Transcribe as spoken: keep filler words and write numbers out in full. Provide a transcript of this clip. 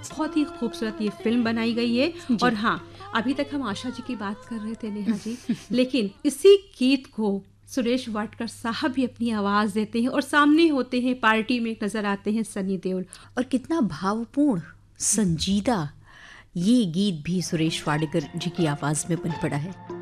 बहुत ही खूबसूरत ये फिल्म बनाई गई है। और हाँ, अभी तक हम आशा जी की बात कर रहे थे नेहा जी, लेकिन इसी गीत को सुरेश वाडकर साहब भी अपनी आवाज़ देते हैं और सामने होते हैं, पार्टी में नज़र आते हैं सनी देओल। और कितना भावपूर्ण, संजीदा ये गीत भी सुरेश वाडकर जी की आवाज़ में बन पड़ा है।